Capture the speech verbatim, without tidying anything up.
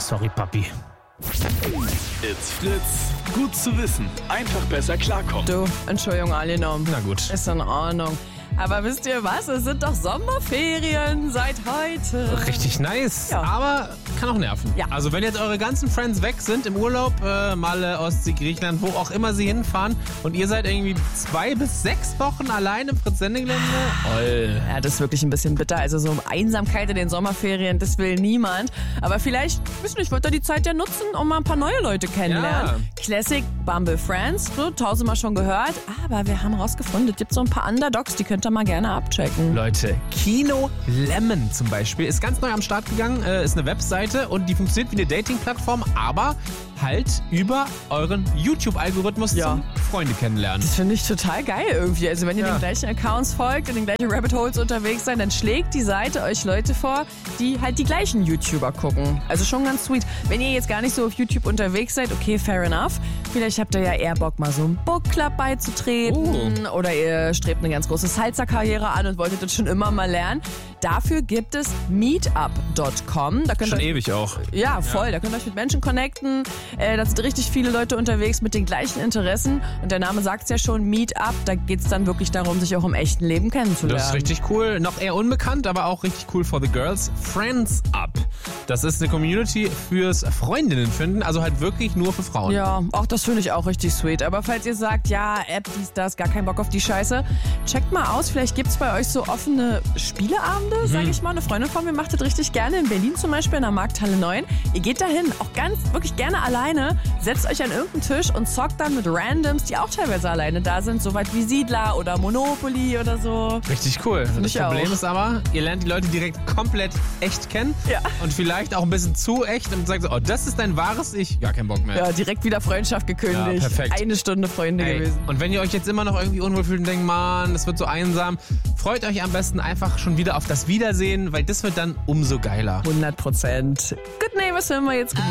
Sorry, Papi. It's Fritz. Gut zu wissen. Einfach besser klarkommen. Du, Entschuldigung, angenommen. Na gut. Ist in Ordnung. Aber wisst ihr was? Es sind doch Sommerferien seit heute. Richtig nice, Ja. aber kann auch nerven. Ja. Also wenn jetzt eure ganzen Friends weg sind im Urlaub, äh, Malle, Ostsee, Griechenland, wo auch immer sie hinfahren und ihr seid irgendwie zwei bis sechs Wochen allein im Fritz-Sending-Gelände. Oll. Ja, das ist wirklich ein bisschen bitter. Also so Einsamkeit in den Sommerferien, das will niemand. Aber vielleicht, wissen nicht, wollt ihr die Zeit ja nutzen, um mal ein paar neue Leute kennenlernen. Ja. Classic Bumble Friends, so, tausendmal schon gehört. Aber wir haben rausgefunden, es gibt so ein paar Underdogs, die könnt ihr mal gerne abchecken. Leute, Kino Lemon zum Beispiel ist ganz neu am Start gegangen, äh, ist eine Webseite und die funktioniert wie eine Dating-Plattform, aber halt über euren YouTube-Algorithmus Ja. zum Freunde kennenlernen. Das finde ich total geil irgendwie. Also wenn ihr Ja. den gleichen Accounts folgt, in den gleichen Rabbit Holes unterwegs seid, dann schlägt die Seite euch Leute vor, die halt die gleichen YouTuber gucken. Also schon ganz sweet. Wenn ihr jetzt gar nicht so auf YouTube unterwegs seid, okay, fair enough. Vielleicht habt ihr ja eher Bock, mal so einem Book Club beizutreten. Oder ihr strebt eine ganz große Salsa-Karriere an und wolltet das schon immer mal lernen. Dafür gibt es meetup Punkt com. Da könnt Schon ihr ewig auch. Ja, voll. Da könnt ihr euch mit Menschen connecten. Äh, da sind richtig viele Leute unterwegs mit den gleichen Interessen. Und der Name sagt es ja schon, Meetup. Da geht es dann wirklich darum, sich auch im echten Leben kennenzulernen. Das ist richtig cool. Noch eher unbekannt, aber auch richtig cool for the girls. Friends Up. Das ist eine Community fürs Freundinnen finden, also halt wirklich nur für Frauen. Ja, auch das finde ich auch richtig sweet. Aber falls ihr sagt, ja, App, dies, das, gar keinen Bock auf die Scheiße, checkt mal aus. Vielleicht gibt es bei euch so offene Spieleabende, Mhm. sag ich mal. Eine Freundin von mir macht das richtig gerne in Berlin zum Beispiel in der Markthalle neun. Ihr geht dahin, auch ganz, wirklich gerne alleine, setzt euch an irgendeinen Tisch und zockt dann mit Randoms, die auch teilweise alleine da sind, so weit wie Siedler oder Monopoly oder so. Richtig cool. Das ich Problem auch. ist aber, ihr lernt die Leute direkt komplett echt kennen. Ja. Und vielleicht auch ein bisschen zu echt und sagt so, oh, das ist dein wahres Ich. Gar keinen Bock mehr. Ja, direkt wieder Freundschaft gekündigt. Ja, perfekt. Eine Stunde Freunde Ey, gewesen. und wenn ihr euch jetzt immer noch irgendwie unwohl fühlt und denkt, Mann, das wird so einsam, freut euch am besten einfach schon wieder auf das Wiedersehen, weil das wird dann umso geiler. hundert Prozent. Gut, nee, was hören wir jetzt?